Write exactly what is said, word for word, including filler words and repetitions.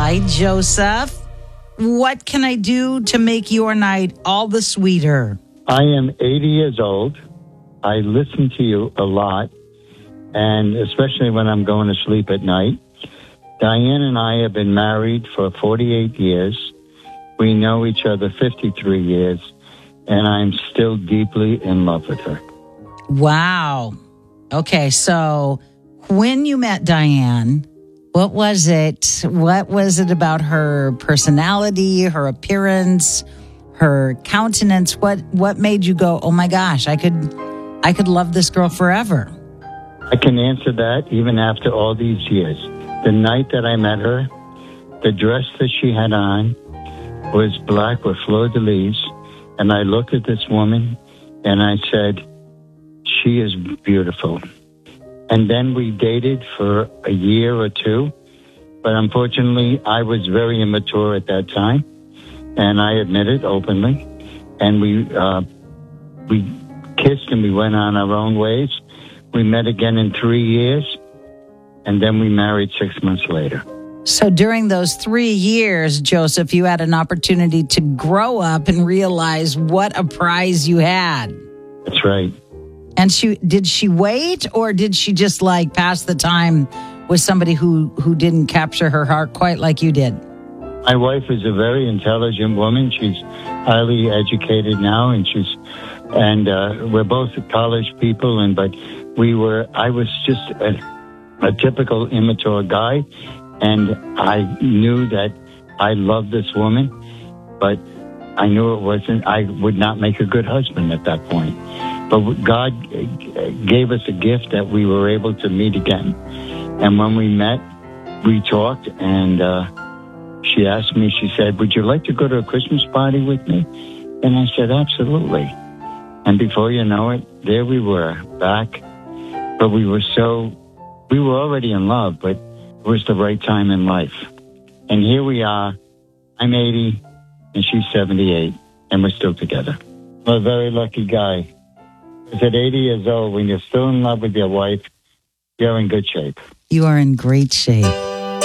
Hi, Joseph. What can I do to make your night all the sweeter? I am eighty years old. I listen to you a lot, and especially when I'm going to sleep at night. Diane and I have been married for forty-eight years. We know each other fifty-three years, and I'm still deeply in love with her. Wow. Okay, so when you met Diane, what was it? What was it about her personality, her appearance, her countenance? What what made you go, "Oh my gosh, I could I could love this girl forever"? I can answer that even after all these years. The night that I met her, the dress that she had on was black with fleur-de-lis, and I looked at this woman and I said, "She is beautiful." And then we dated for a year or two, but unfortunately I was very immature at that time, and I admit it openly. And we uh, we kissed and we went on our own ways. We met again in three years, and then we married six months later. So during those three years, Joseph, you had an opportunity to grow up and realize what a prize you had. That's right. And she did she wait, or did she just like pass the time with somebody who, who didn't capture her heart quite like you did? My wife is a very intelligent woman. She's highly educated now, and she's and uh, we're both college people. And but we were I was just a, a typical immature guy, and I knew that I loved this woman, but I knew it wasn't. I would not make a good husband at that point. But God gave us a gift that we were able to meet again. And when we met, we talked, and uh, she asked me, she said, "Would you like to go to a Christmas party with me?" And I said, "Absolutely." And before you know it, there we were, back. But we were so, we were already in love, but it was the right time in life. And here we are. I'm eighty, and she's seventy-eight, and we're still together. I'm a very lucky guy. Because at eighty years old, when you're still in love with your wife, you're in good shape. You are in great shape.